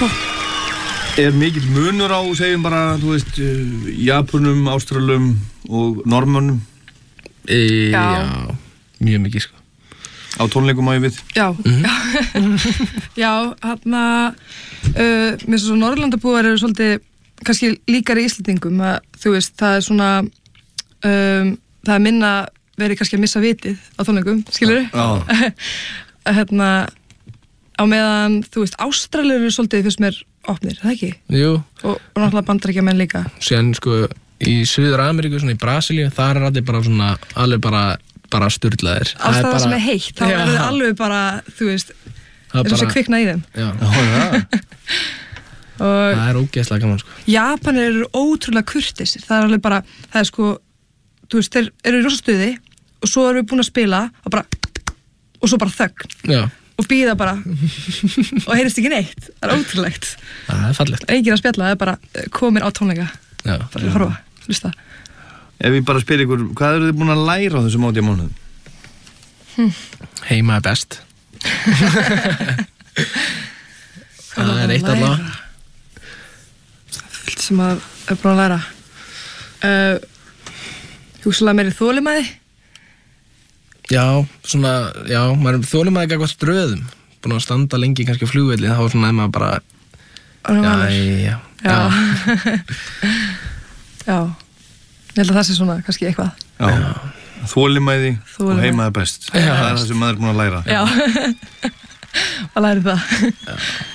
mikill munur á, segjum bara, þú veist, Japunum, Ástralum og Norðmönnum? Já, mjög mikið, sko. Á tónleikum á ég við? Já, já, mér finnst svo Norðurlandabúar eru svolítið, kannski líkari Íslendingum, að þú veist, það er svona, það er minna verið kannski að missa vitið á tónleikum, skilurðu? Já. Á meðan, þú veist, Ástralir eru svolítið fyrst mér opnir, það ekki? Jú. Og náttúrulega Bandaríkjamenn líka. Síðan, sko, í Suður-Ameríku, svona í Brasilíu, þar er allir bara svona, alveg bara sturlaðir. Alls það sem er heitt, þá er það alveg bara, þú veist, eins og sé kvikna í þeim. Já. Það er ógeðslega gaman, sko. Japanir eru ótrúlega kurteisir, það er alveg bara, það er sko, þú veist, þeir eru í rosa stuði og svo erum við búin að spila og svo bara þögn. Já. Og býða bara og heyrist ekki neitt, það er ótrúlegt. Það er fallegt. Enginn að spjalla, það er bara komin á tónleika. Já. Bara að horfa, hlusta. Ef ég bara spyr ykkur, hvað eru þið búin að læra á þessum 18 mánuðum? Heima er best. Það er eitt allavega. Það er fullt sem að er búin að læra. Hugsalega meiri þolinmæði? Já, svona, já, maður er þolinmæði ekki eitthvað ströðum. Búin að standa lengi kannski á flugvelli, þá er svona að maður bara... Já. Já. Ég held að það sé svona kannski eitthvað. Já. Þolinmæði og heima er best. Það er það sem maður er búin að læra. Já. Að læra það.